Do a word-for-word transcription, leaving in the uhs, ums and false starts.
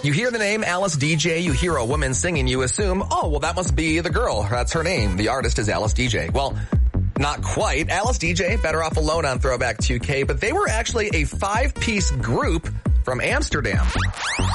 You hear the name Alice D J, you hear a woman singing, you assume, oh, well, that must be the girl. That's her name. The artist is Alice D J. Well, not quite. Alice D J, Better Off Alone on Throwback two K, but they were actually a five-piece group from Amsterdam.